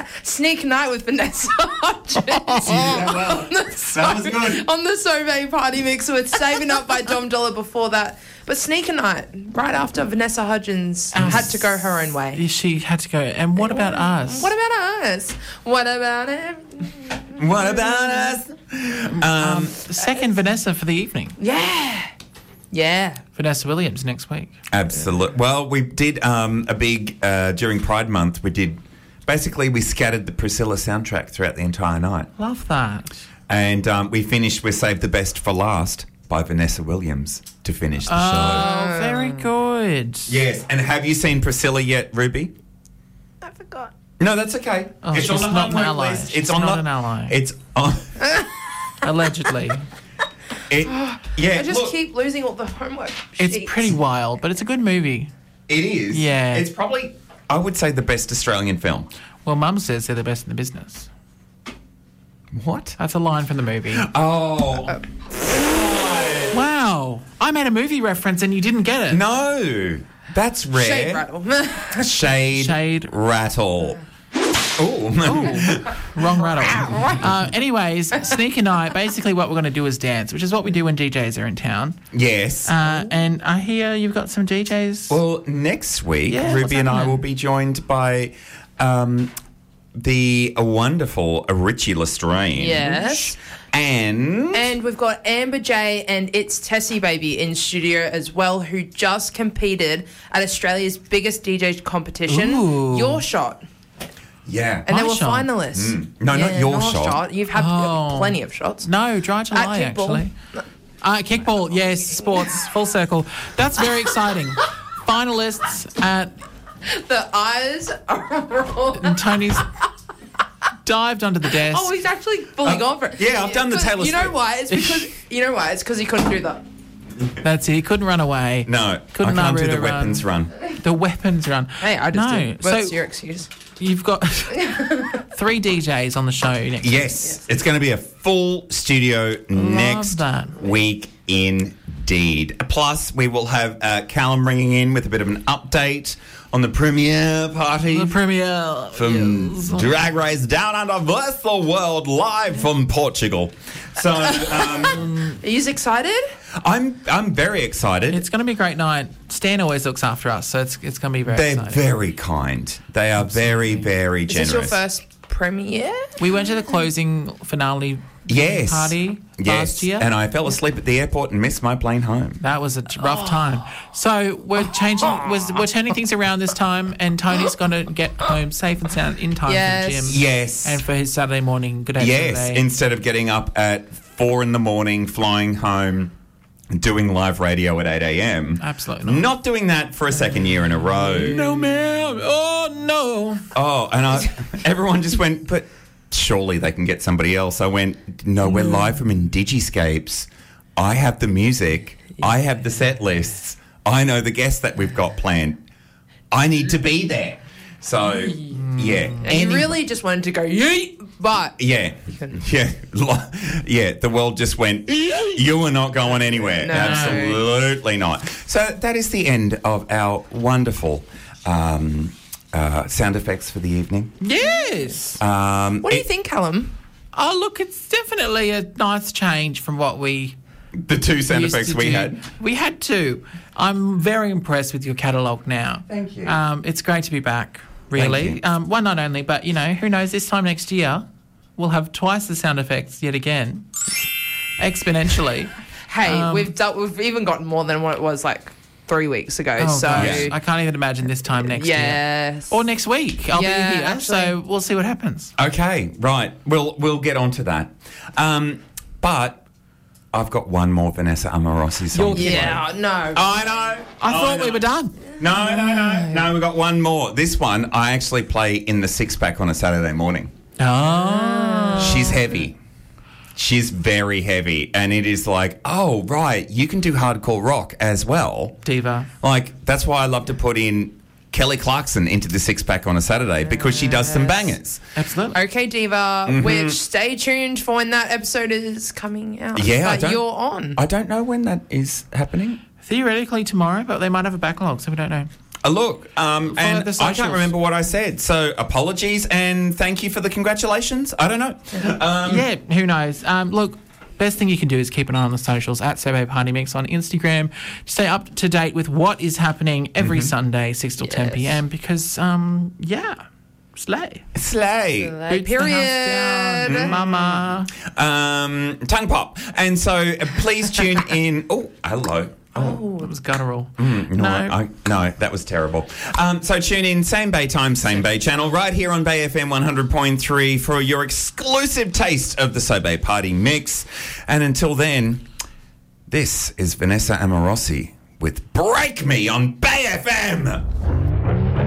Sneak Night with Vanessa Hudgens. That was good. On the Sauvé Party Mix with Saving Up by Dom Dollar before that. But Sneaker Night, right after Vanessa Hudgens had to go her own way. She had to go. And what about us? What about us? What about it? What about us? Second Vanessa for the evening. Yeah. Vanessa Williams next week. Absolutely. Well, we did a big, during Pride Month, we scattered the Priscilla soundtrack throughout the entire night. Love that. And we finished with Save the Best for Last by Vanessa Williams to finish the show. Oh, very good. Yes. And have you seen Priscilla yet, Ruby? I forgot. No, that's okay. Oh, it's she's on the not an homework ally. list. She's It's on not the, an ally. It's on. Allegedly. I just keep losing all the homework It's sheets. pretty wild, but it's a good movie. It is. Yeah. It's probably, I would say, the best Australian film. Well, Mum says they're the best in the business. What? That's a line from the movie. Oh. Wow. I made a movie reference and you didn't get it. No. That's rare. Shade rattle. Shade rattle. Oh. Wrong rattle. Anyways, Sneaker Night, basically what we're going to do is dance, which is what we do when DJs are in town. Yes. And I hear you've got some DJs. Well, next week, Yeah, Ruby what's and I happening? will be joined by the wonderful Richie Lestrange. Yes. And we've got Amber J and It's Tessie Baby in studio as well, who just competed at Australia's biggest DJ competition, Ooh. Your Shot. yeah. And they My were Shot. finalists. No, not Your Shot. You've had Oh. plenty of shots. No, Dry July, At kickball. actually. Kickball, yes, sports, full circle. That's very exciting. Finalists at The eyes are rolling. and Tony's dived under the desk. Oh, he's actually fully gone for it. yeah, I've done the But Taylor You know Swift. why? It's because he couldn't do that. That's it. He couldn't run away. No, Couldn't I can't do Naruto the weapons run. The weapons run. Hey, I just no. did. What's So your excuse? you've got 3 DJs on the show next week. Yes, it's going to be a full studio next that. week indeed. Plus, we will have Callum ringing in with a bit of an update on the premiere party. The premiere. From Yes. Drag Race Down Under vs. the World live from Portugal. So Are you excited? I'm very excited. It's going to be a great night. Stan always looks after us, so it's going to be very They're exciting. very kind. They are very, very Is generous. this your first premiere? We went to the closing finale Yes. party Yes. last year. And I fell asleep at the airport and missed my plane home. That was a rough time. So we're turning things around this time, and Tony's going to get home safe and sound in time Yes. for the gym. Yes. And for his Saturday morning. Good day. Yes. Saturday. Instead of getting up at 4 a.m, flying home, doing live radio at 8 a.m. Absolutely not. Not doing that for a second year in a row. No, ma'am. Oh, no. Oh, and everyone just went, but surely they can get somebody else. I went, no, we're live from Indigiscapes. I have the music. I have the set lists. I know the guests that we've got planned. I need to be there. So, yeah. And you really just wanted to go, yeet, but Yeah. Yeah. The world just went, you are not going anywhere. No. Absolutely not. So that is the end of our wonderful sound effects for the evening. Yes. what do you think, Callum? Oh, look, it's definitely a nice change from what we The 2 sound used effects to we do. had. We had 2. I'm very impressed with your catalogue now. Thank you. It's great to be back, really. Thank One night only, but, who knows, this time next year, we'll have twice the sound effects yet again, exponentially. Hey, we've even gotten more than what it was like 3 weeks ago. Oh, so gosh. I can't even imagine this time next year. yes, Or next week. I'll Yeah, be here, actually. so we'll see what happens. Okay, right. We'll get on to that. But I've got one more Vanessa Amorosi song. yeah, no. I know. I thought we were done. No, we've got one more. This one I actually play in the 6-pack on a Saturday morning. Oh. She's heavy. She's very heavy. And it is like, oh, right, you can do hardcore rock as well. Diva. Like, that's why I love to put in Kelly Clarkson into the 6-pack on a Saturday, because she does some bangers. Absolutely. Okay, Diva, which stay tuned for when that episode is coming out. Yeah, but you're on. I don't know when that is happening. Theoretically tomorrow, but they might have a backlog, so we don't know. Look, and the I socials. can't remember what I said. So apologies and thank you for the congratulations. I don't know. Yeah, who knows? Look, best thing you can do is keep an eye on the socials at Sobe Party Mix on Instagram. Stay up to date with what is happening every Sunday, 6 till 10 p.m. because, slay. Slay. Boots the house down, mama. Tongue pop. And so please tune in. Oh, hello. Oh, it was guttural. No, that was terrible. So tune in, same Bay time, same Bay channel, right here on Bay FM 100.3 for your exclusive taste of the Sobe Party Mix. And until then, this is Vanessa Amorosi with Break Me on Bay FM.